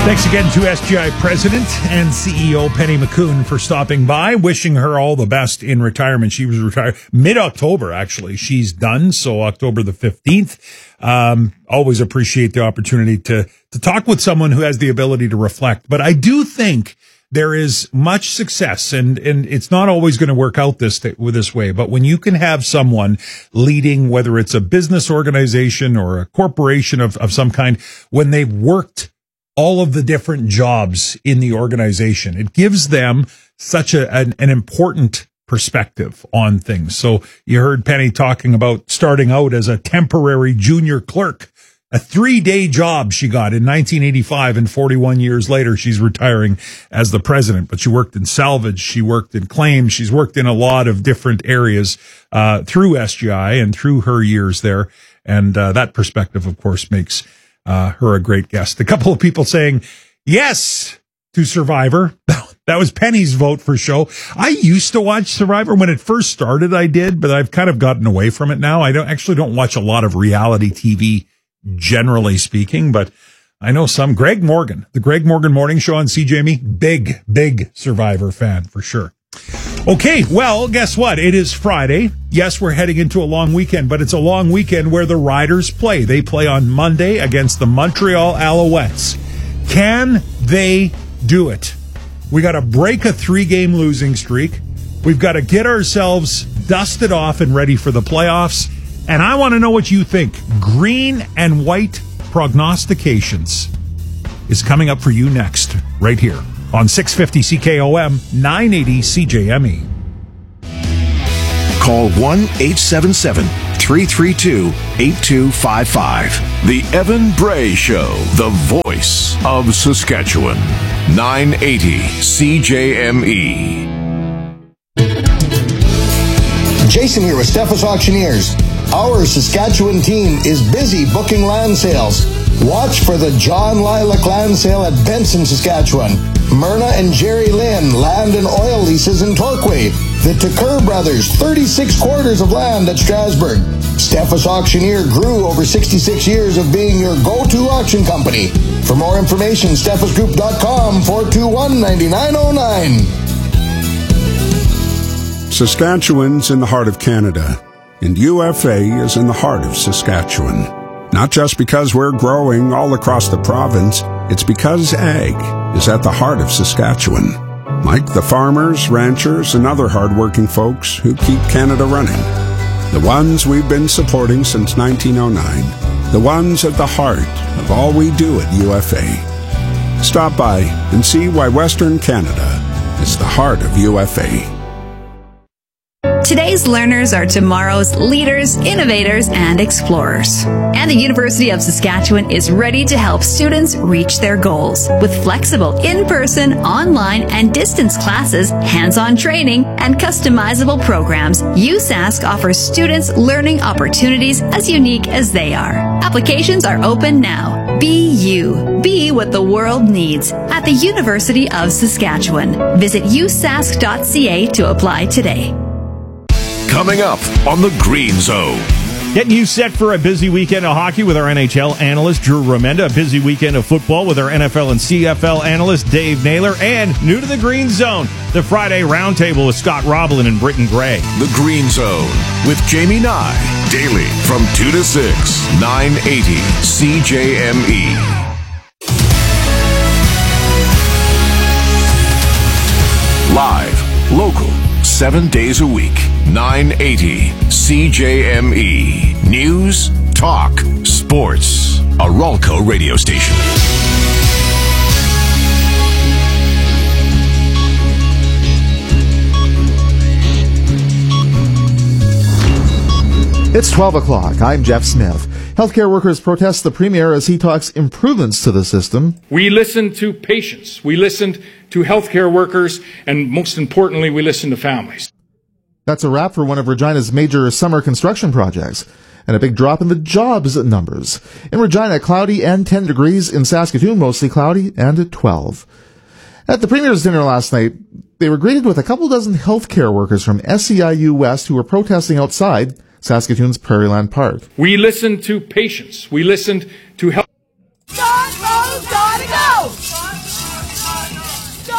Thanks again to SGI President and CEO Penny McCune for stopping by. Wishing her all the best in retirement. She was retired mid-October, actually. She's done, so October the 15th. Always appreciate the opportunity to talk with someone who has the ability to reflect. But I do think there is much success, and it's not always going to work out this way. But when you can have someone leading, whether it's a business organization or a corporation of some kind, when they've worked all of the different jobs in the organization, it gives them such an important perspective on things. So you heard Penny talking about starting out as a temporary junior clerk, a 3-day job she got in 1985, and 41 years later, she's retiring as the president. But she worked in salvage, she worked in claims, she's worked in a lot of different areas through SGI and through her years there. And that perspective, of course, makes her a great guest. A couple of people saying yes to Survivor. That was Penny's vote for show. I used to watch Survivor when it first started. I did, but I've kind of gotten away from it now. I don't watch a lot of reality TV, generally speaking, but I know some. Greg Morgan, the Greg Morgan Morning Show on CJME, big Survivor fan for sure. Okay, well, guess what? It is Friday. Yes, we're heading into a long weekend, but it's a long weekend where the Riders play. They play on Monday against the Montreal Alouettes. Can they do it? We got to break a 3-game losing streak. We've got to get ourselves dusted off and ready for the playoffs. And I want to know what you think. Green and white prognostications is coming up for you next, right here on 650 CKOM, 980 CJME. Call 1-877-332-8255. The Evan Bray Show, the voice of Saskatchewan. 980 CJME. Jason here with Steffes Auctioneers. Our Saskatchewan team is busy booking land sales. Watch for the John Lilac Land Sale at Benson, Saskatchewan. Myrna and Jerry Lynn land and oil leases in Torquay. The Tucker Brothers, 36 quarters of land at Strasbourg. Steffes Auctioneer grew over 66 years of being your go-to auction company. For more information, steffesgroup.com, 421-9909. Saskatchewan's in the heart of Canada, and UFA is in the heart of Saskatchewan. Not just because we're growing all across the province, it's because ag is at the heart of Saskatchewan. Like the farmers, ranchers, and other hardworking folks who keep Canada running. The ones we've been supporting since 1909. The ones at the heart of all we do at UFA. Stop by and see why Western Canada is the heart of UFA. Today's learners are tomorrow's leaders, innovators, and explorers. And the University of Saskatchewan is ready to help students reach their goals. With flexible in-person, online, and distance classes, hands-on training, and customizable programs, USask offers students learning opportunities as unique as they are. Applications are open now. Be you. Be what the world needs at the University of Saskatchewan. Visit usask.ca to apply today. Coming up on the Green Zone. Getting you set for a busy weekend of hockey with our NHL analyst, Drew Remenda. A busy weekend of football with our NFL and CFL analyst, Dave Naylor. And new to the Green Zone, the Friday Roundtable with Scott Roblin and Britton Gray. The Green Zone with Jamie Nye. Daily from 2 to 6, 980 CJME. Live, local, 7 days a week. 980 CJME. News, talk, sports. A Ralco radio station. It's 12 o'clock. I'm Jeff Smith. Healthcare workers protest the Premier as he talks improvements to the system. We listened to patients. We listened to healthcare workers. And most importantly, we listened to families. That's a wrap for one of Regina's major summer construction projects. And a big drop in the jobs numbers. In Regina, cloudy and 10 degrees. In Saskatoon, mostly cloudy and 12. At the Premier's dinner last night, they were greeted with a couple dozen healthcare workers from SEIU West who were protesting outside Saskatoon's Prairieland Park. We listened to patients. We listened to health. Gotta go!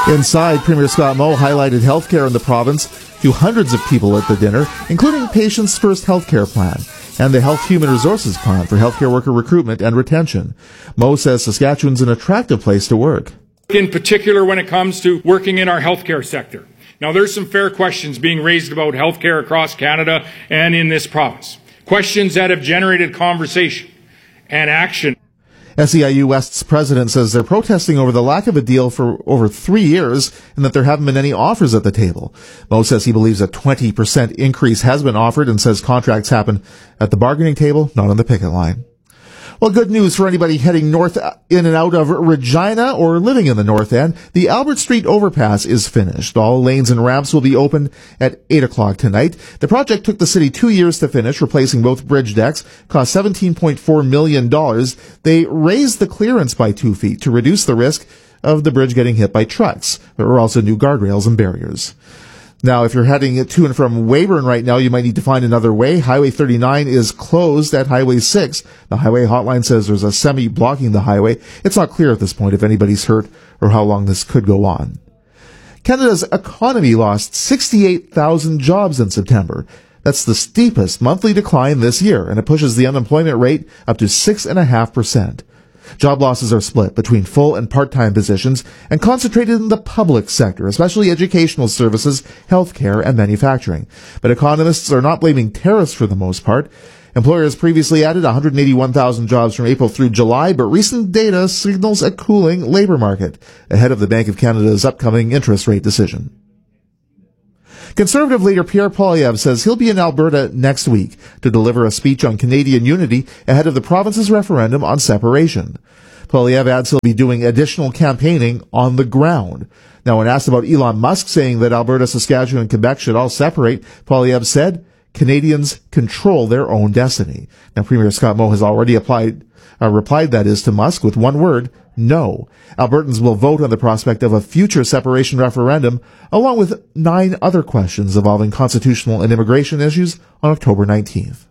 Inside, Premier Scott Moe highlighted healthcare in the province to hundreds of people at the dinner, including Patients First Healthcare Plan and the Health Human Resources Plan for healthcare worker recruitment and retention. Moe says Saskatchewan's an attractive place to work. In particular, when it comes to working in our healthcare sector. Now, there's some fair questions being raised about healthcare across Canada and in this province. Questions that have generated conversation and action. SEIU West's president says they're protesting over the lack of a deal for over 3 years and that there haven't been any offers at the table. Moe says he believes a 20% increase has been offered and says contracts happen at the bargaining table, not on the picket line. Well, good news for anybody heading north in and out of Regina or living in the North End. The Albert Street overpass is finished. All lanes and ramps will be open at 8 o'clock tonight. The project took the city 2 years to finish, replacing both bridge decks, cost $17.4 million. They raised the clearance by 2 feet to reduce the risk of the bridge getting hit by trucks. There were also new guardrails and barriers. Now, if you're heading to and from Weyburn right now, you might need to find another way. Highway 39 is closed at Highway 6. The highway hotline says there's a semi blocking the highway. It's not clear at this point if anybody's hurt or how long this could go on. Canada's economy lost 68,000 jobs in September. That's the steepest monthly decline this year, and it pushes the unemployment rate up to 6.5%. Job losses are split between full and part-time positions and concentrated in the public sector, especially educational services, healthcare, and manufacturing. But economists are not blaming tariffs for the most part. Employers previously added 181,000 jobs from April through July, but recent data signals a cooling labor market ahead of the Bank of Canada's upcoming interest rate decision. Conservative leader Pierre Poilievre says he'll be in Alberta next week to deliver a speech on Canadian unity ahead of the province's referendum on separation. Poilievre adds he'll be doing additional campaigning on the ground. Now, when asked about Elon Musk saying that Alberta, Saskatchewan, and Quebec should all separate, Poilievre said Canadians control their own destiny. Now, Premier Scott Moe has already replied that is to Musk with one word, no. Albertans will vote on the prospect of a future separation referendum, along with 9 other questions involving constitutional and immigration issues on October 19th.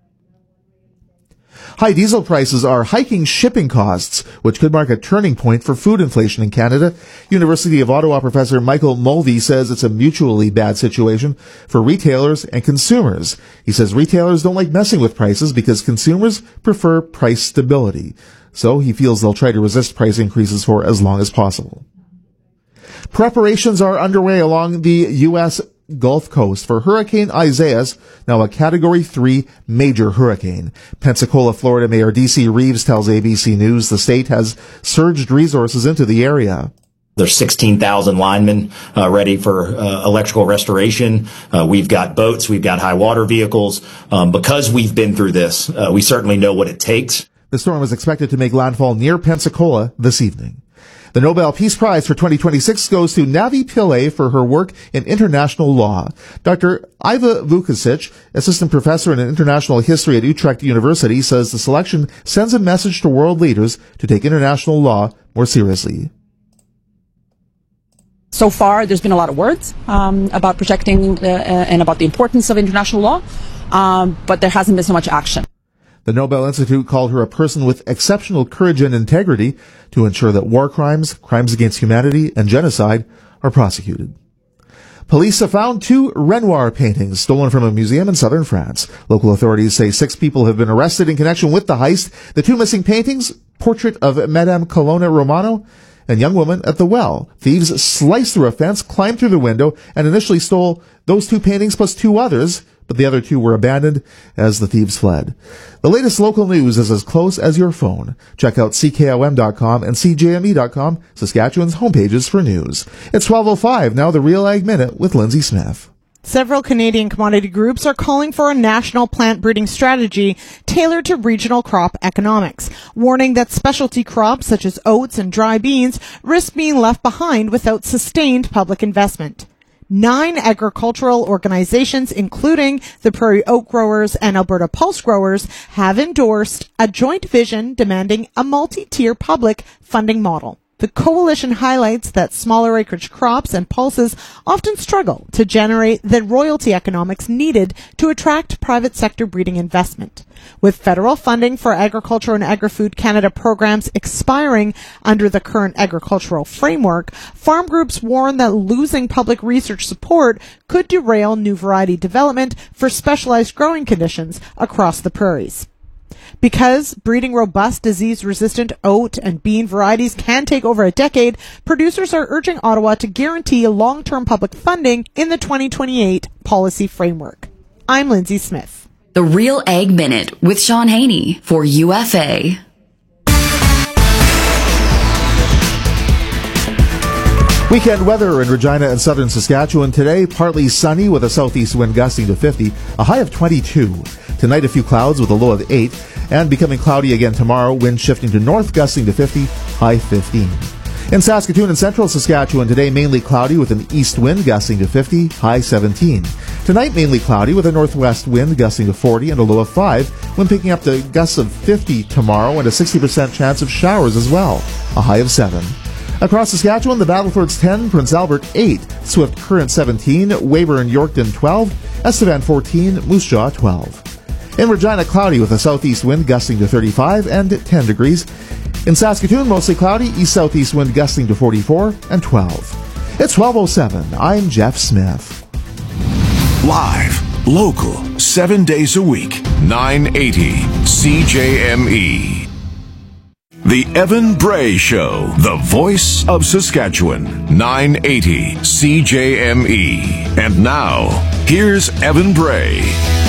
High diesel prices are hiking shipping costs, which could mark a turning point for food inflation in Canada. University of Ottawa professor Michael Mulvey says it's a mutually bad situation for retailers and consumers. He says retailers don't like messing with prices because consumers prefer price stability. So he feels they'll try to resist price increases for as long as possible. Preparations are underway along the U.S. Gulf Coast for Hurricane Isaias, now a Category 3 major hurricane. Pensacola, Florida Mayor D.C. Reeves tells ABC News the state has surged resources into the area. There's 16,000 linemen ready for electrical restoration. We've got boats. We've got high water vehicles. Because we've been through this, we certainly know what it takes. The storm is expected to make landfall near Pensacola this evening. The Nobel Peace Prize for 2026 goes to Navi Pillay for her work in international law. Dr. Iva Vukasic, assistant professor in international history at Utrecht University, says the selection sends a message to world leaders to take international law more seriously. So far, there's been a lot of words about protecting and about the importance of international law, but there hasn't been so much action. The Nobel Institute called her a person with exceptional courage and integrity to ensure that war crimes, crimes against humanity, and genocide are prosecuted. Police have found 2 Renoir paintings stolen from a museum in southern France. Local authorities say 6 people have been arrested in connection with the heist. The 2 missing paintings, portrait of Madame Colonna Romano and young woman at the well. Thieves sliced through a fence, climbed through the window, and initially stole those 2 paintings plus 2 others, but the other 2 were abandoned as the thieves fled. The latest local news is as close as your phone. Check out CKOM.com and CJME.com, Saskatchewan's homepages for news. It's 12:05, now the Real Ag Minute with Lindsay Smith. Several Canadian commodity groups are calling for a national plant breeding strategy tailored to regional crop economics, warning that specialty crops such as oats and dry beans risk being left behind without sustained public investment. 9 agricultural organizations, including the Prairie Oak Growers and Alberta Pulse Growers, have endorsed a joint vision demanding a multi-tier public funding model. The coalition highlights that smaller acreage crops and pulses often struggle to generate the royalty economics needed to attract private sector breeding investment. With federal funding for Agriculture and Agri-Food Canada programs expiring under the current agricultural framework, farm groups warn that losing public research support could derail new variety development for specialized growing conditions across the prairies. Because breeding robust disease-resistant oat and bean varieties can take over a decade, producers are urging Ottawa to guarantee long-term public funding in the 2028 policy framework. I'm Lindsay Smith. The Real Ag Minute with Sean Haney for UFA. Weekend weather in Regina and southern Saskatchewan today, partly sunny with a southeast wind gusting to 50, a high of 22. Tonight, a few clouds with a low of 8, and becoming cloudy again tomorrow, wind shifting to north gusting to 50, high 15. In Saskatoon and central Saskatchewan today, mainly cloudy with an east wind gusting to 50, high 17. Tonight, mainly cloudy with a northwest wind gusting to 40 and a low of 5, wind picking up to gusts of 50 tomorrow and a 60% chance of showers as well, a high of 7. Across Saskatchewan, the Battlefords 10, Prince Albert 8, Swift Current 17, Weyburn Yorkton 12, Estevan 14, Moose Jaw 12. In Regina, cloudy with a southeast wind gusting to 35 and 10 degrees. In Saskatoon, mostly cloudy, east-southeast wind gusting to 44 and 12. It's 12:07. I'm Jeff Smith. Live, local, 7 days a week, 980 CJME. The Evan Bray Show, the voice of Saskatchewan, 980 CJME. And now, here's Evan Bray.